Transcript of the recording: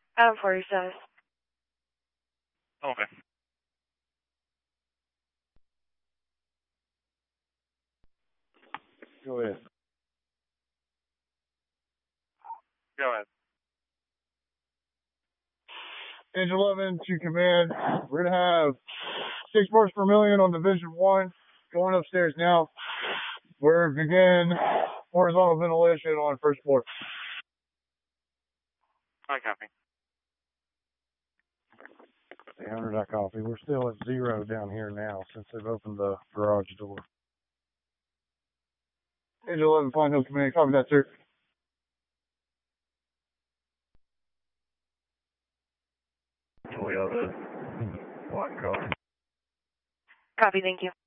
For service. Okay. Go ahead. Go ahead. Engine 11 to command. We're going to have 6 parts per million on Division 1. Going upstairs now. We're begin horizontal ventilation on first floor. I copy. Hey, Hunter, I copy. We're still at 0 down here now since they've opened the garage door. Engine 11, Pine Hill Command. Copy that, sir. Copy, thank you.